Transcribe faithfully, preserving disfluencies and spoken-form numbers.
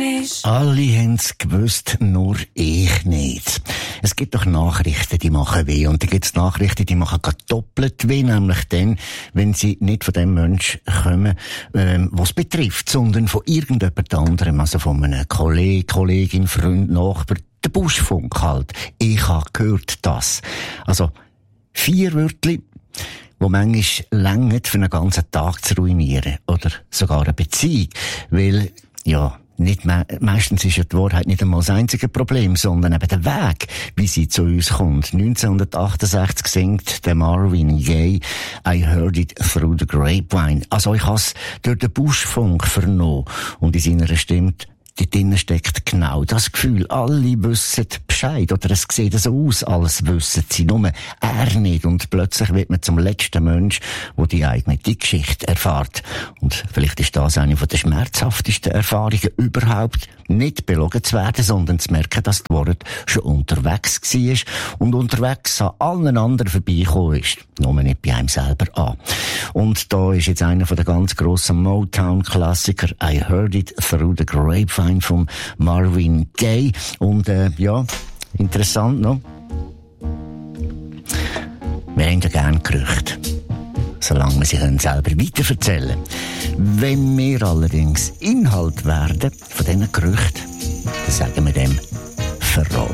ist. Alle haben's gewusst, nur ich nicht. Es gibt doch Nachrichten, die machen weh. Und da gibt's Nachrichten, die machen gerade doppelt weh. Nämlich dann, wenn sie nicht von dem Menschen kommen, ähm, was betrifft, sondern von irgendjemand anderem. Also von einem Kollegen, Kollegin, Freund, Nachbar. Der Buschfunk halt. Ich habe gehört das. Also, vier Wörter, wo manchmal länger für einen ganzen Tag zu ruinieren. Oder sogar eine Beziehung. Weil, ja, nicht me- meistens ist ja die Wahrheit nicht einmal das einzige Problem, sondern eben der Weg, wie sie zu uns kommt. neunzehnhundertachtundsechzig singt der Marvin Gaye «I heard it through the grapevine». Also ich habe es durch den Buschfunk vernommen. Und in seiner Stimme dort drinnen steckt genau das Gefühl, alle wissen Bescheid, oder es sieht so aus, alles wissen sie, nur er nicht, und plötzlich wird man zum letzten Mensch, der die eigene Geschichte erfährt. Und vielleicht ist das eine der schmerzhaftesten Erfahrungen überhaupt, nicht belogen zu werden, sondern zu merken, dass die Wahrheit schon unterwegs war und unterwegs an allen anderen vorbeigekommen ist, nur nicht bei einem selber an. Und da ist jetzt einer von den ganz grossen Motown-Klassiker «I heard it through the grapevine» von Marvin Gaye. Und äh, ja, interessant, no? Wir haben ja gerne Gerüchte, solange wir sie können selber weiterverzählen. Wenn wir allerdings Inhalt werden von diesen Gerüchten, dann sagen wir dem Verrat.